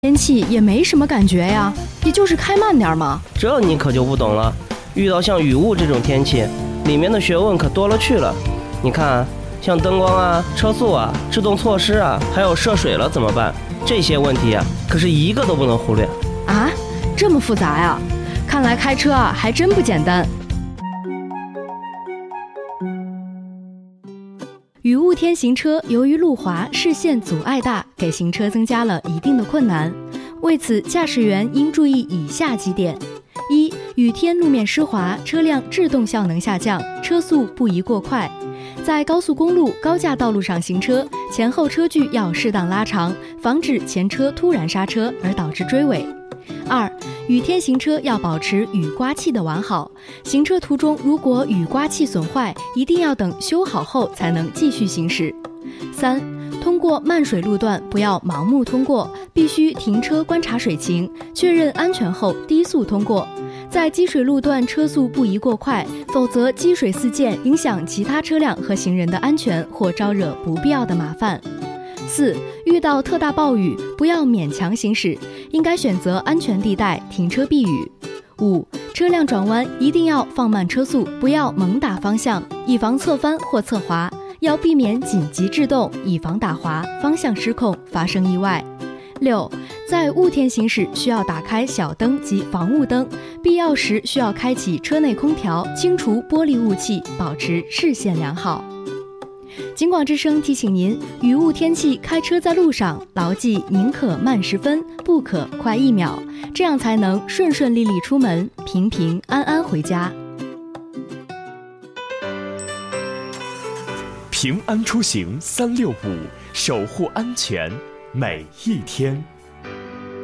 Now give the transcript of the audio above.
天气也没什么感觉呀，也就是开慢点嘛。 这你可就不懂了，遇到像雨雾这种天气，里面的学问可多了去了。你看，像灯光啊、车速啊、制动措施啊，还有涉水了怎么办？这些问题啊，可是一个都不能忽略。 啊，这么复杂呀？看来开车啊还真不简单。雨雾天行车，由于路滑，视线阻碍大，给行车增加了一定的困难。为此，驾驶员应注意以下几点：一、雨天路面湿滑，车辆制动效能下降，车速不宜过快。在高速公路、高架道路上行车，前后车距要适当拉长，防止前车突然刹车而导致追尾。二、雨天行车要保持雨刮器的完好，行车途中如果雨刮器损坏，一定要等修好后才能继续行驶。三、通过漫水路段不要盲目通过，必须停车观察水情，确认安全后低速通过。在积水路段车速不宜过快，否则积水四溅，影响其他车辆和行人的安全，或招惹不必要的麻烦。四、遇到特大暴雨，不要勉强行驶，应该选择安全地带停车避雨。五、车辆转弯一定要放慢车速，不要猛打方向，以防侧翻或侧滑，要避免紧急制动，以防打滑、方向失控发生意外。六、在雾天行驶需要打开小灯及防雾灯，必要时需要开启车内空调，清除玻璃雾气，保持视线良好。警广之声提醒您，雨雾天气开车在路上，牢记宁可慢10分，不可快1秒，这样才能顺顺利利出门，平平安安回家。 平安出行365，守护安全每一天。